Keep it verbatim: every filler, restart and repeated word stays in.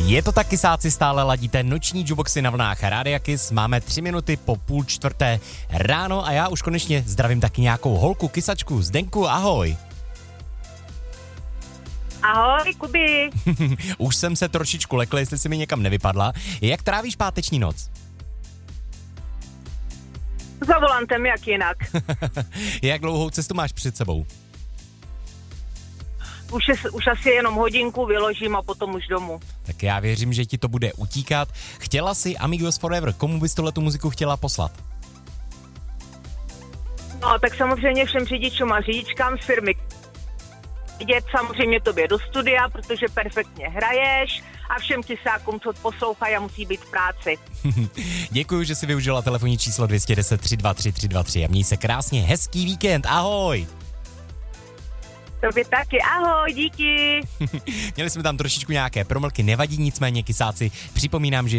Je to tak, kysáci, stále ladíte noční juboxy na vlnách Rádia Kiss. Máme tři minuty po půl čtvrté ráno a já už konečně zdravím taky nějakou holku, kysačku. Zdenku, ahoj. Ahoj, Kuby. Už jsem se trošičku lekl, jestli si mi někam nevypadla. Jak trávíš páteční noc? Za volantem, jak jinak. Jak dlouhou cestu máš před sebou? Už, je, už asi jenom hodinku vyložím a potom už domů. Tak já věřím, že ti to bude utíkat. Chtěla jsi Amigos Forever, komu bys tohletu muziku chtěla poslat? No, tak samozřejmě všem řidičům a řidičkám z firmy. Jdět samozřejmě tobě do studia, protože perfektně hraješ a všem kysákům, co poslouchají a musí být v práci. Děkuji, že jsi využila telefonní číslo dvě jedna nula tři dva tři tři dva tři a měj se krásně, hezký víkend, ahoj! Tobě taky, ahoj, díky! Měli jsme tam trošičku nějaké promlky, nevadí, nicméně kysáci, připomínám, že